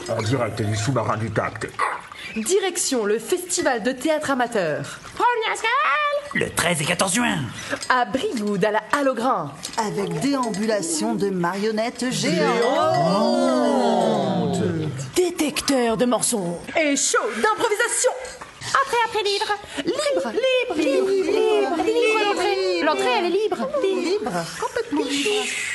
En direct du sous-marin du Tact. Direction le festival de théâtre amateur. Le 13 et 14 juin. À Brigoud, à la Halle au Grain. Avec déambulation de marionnettes géantes. Détecteur de mensonges. Et show d'improvisation. Après, libre. Libre. L'entrée, elle est libre. Libre. Complètement libre.